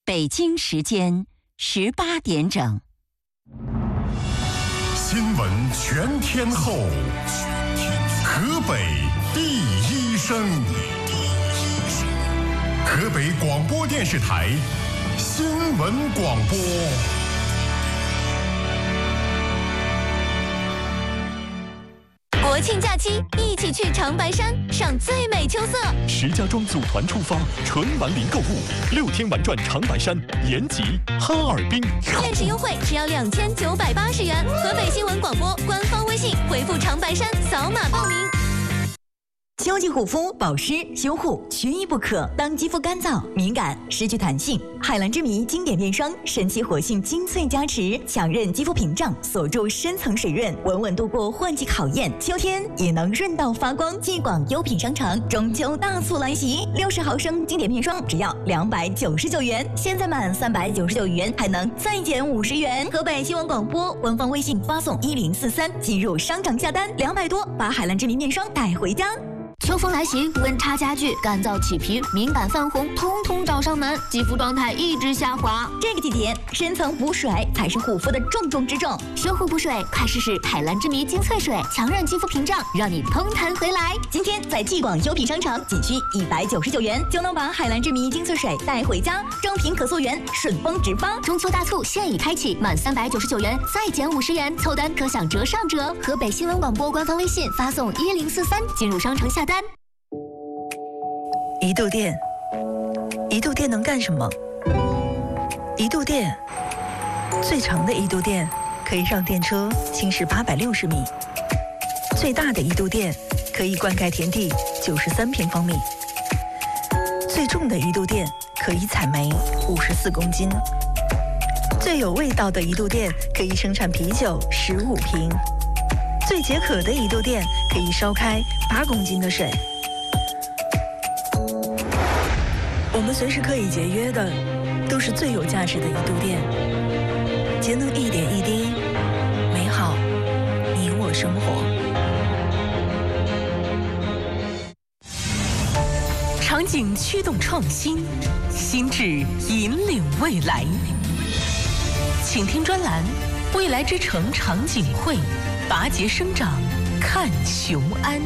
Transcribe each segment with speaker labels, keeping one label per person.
Speaker 1: 北京时间18点整。
Speaker 2: 新闻全天候，河北第一声，河北广播电视台新闻广播。
Speaker 3: 国庆假期，一起去长白山赏最美秋色。
Speaker 4: 石家庄组团出发，纯玩林购物，6天玩转长白山、延吉、哈尔滨。
Speaker 3: 限时优惠只要2980元。河北新闻广播官方微信回复长白山扫码报名。
Speaker 5: 秋季护肤、保湿、修护缺一不可。当肌肤干燥、敏感、失去弹性，海蓝之谜经典面霜神奇活性精粹加持，强韧肌肤屏障，锁住深层水润，稳稳度过换季考验。秋天也能润到发光。继广优品商城中秋大促来袭，60毫升经典面霜只要299元，现在满399元还能再减50元。河北新闻广播官方微信发送1043，进入商场下单200多，把海蓝之谜面霜带回家。
Speaker 3: 秋风来袭，温差加剧，干燥起皮、敏感泛红，通通找上门，肌肤状态一直下滑。
Speaker 5: 这个季节，深层补水才是护肤的重中之重。
Speaker 3: 修护补水，快试试海蓝之谜精粹水，强韧肌肤屏障，让你嘭弹回来。
Speaker 5: 今天在继广优品商场，仅需199元就能把海蓝之谜精粹水带回家，正品可溯源，顺丰直发。
Speaker 3: 中秋大促现已开启，满399元再减50元，凑单可享折上折。河北新闻广播官方微信发送1043，进入商城下单。
Speaker 6: 一度电，一度电能干什么？一度电，最长的一度电可以让电车行驶860米，最大的一度电可以灌溉田地93平方米，最重的一度电可以采煤54公斤，最有味道的一度电可以生产啤酒15瓶，最解渴的一度电可以烧开8公斤的水。我们随时可以节约的，都是最有价值的一度电。节能一点一滴，美好你我生活。
Speaker 7: 场景驱动创新，心智引领未来。请听专栏《未来之城场景会》，拔节生长，看雄安。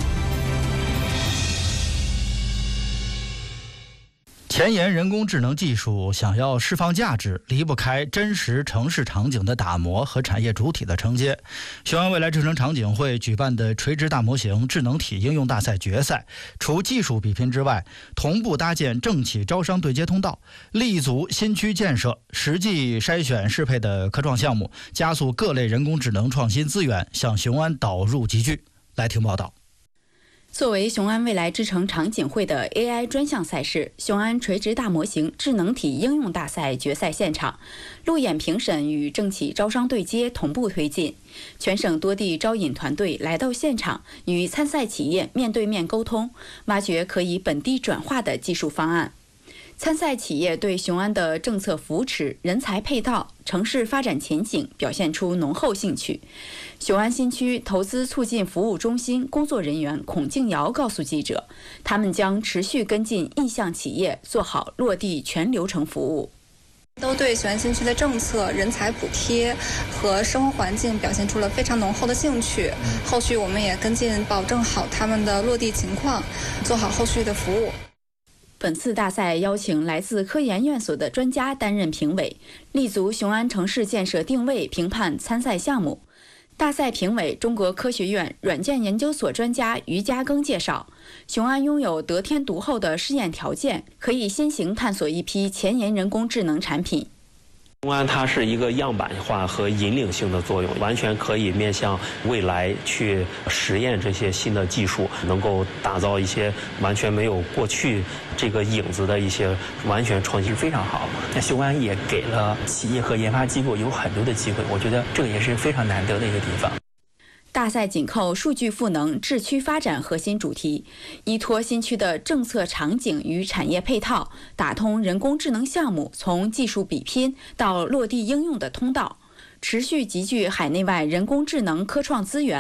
Speaker 8: 前沿人工智能技术想要释放价值，离不开真实城市场景的打磨和产业主体的承接。雄安未来智能场景会举办的垂直大模型智能体应用大赛决赛，除技术比拼之外，同步搭建政企招商对接通道，立足新区建设，实际筛选适配的科创项目，加速各类人工智能创新资源向雄安导入集聚。来听报道。
Speaker 9: 作为雄安未来之城场景会的 AI 专项赛事，雄安垂直大模型智能体应用大赛决赛现场，路演评审与政企招商对接同步推进。全省多地招引团队来到现场，与参赛企业面对面沟通，挖掘可以本地转化的技术方案。参赛企业对雄安的政策扶持、人才配套、城市发展前景表现出浓厚兴趣。雄安新区投资促进服务中心工作人员孔静瑶告诉记者，他们将持续跟进意向企业，做好落地全流程服务。
Speaker 10: 都对雄安新区的政策、人才补贴和生活环境表现出了非常浓厚的兴趣。后续我们也跟进，保证好他们的落地情况，做好后续的服务。
Speaker 9: 本次大赛邀请来自科研院所的专家担任评委，立足雄安城市建设定位评判参赛项目。大赛评委中国科学院软件研究所专家于家庚介绍，雄安拥有得天独厚的试验条件，可以先行探索一批前沿人工智能产品。
Speaker 11: 雄安它是一个样板化和引领性的作用，完全可以面向未来去实验这些新的技术，能够打造一些完全没有过去这个影子的一些完全创新，
Speaker 12: 非常好。那雄安也给了企业和研发机构有很多的机会，我觉得这个也是非常难得的一个地方。
Speaker 9: 大赛紧扣数据赋能、智区发展核心主题，依托新区的政策场景与产业配套，打通人工智能项目从技术比拼到落地应用的通道，持续集聚海内外人工智能科创资源。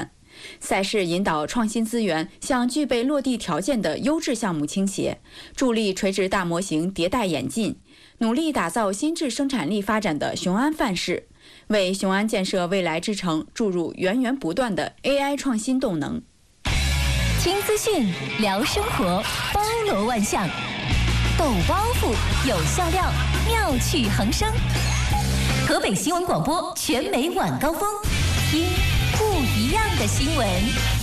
Speaker 9: 赛事引导创新资源向具备落地条件的优质项目倾斜，助力垂直大模型迭代演进，努力打造新质生产力发展的雄安范式，为雄安建设未来之城注入源源不断的 AI 创新动能。
Speaker 3: 听资讯，聊生活，包罗万象，抖包袱，有笑料，妙趣横生。河北新闻广播全媒晚高峰，听不一样的新闻。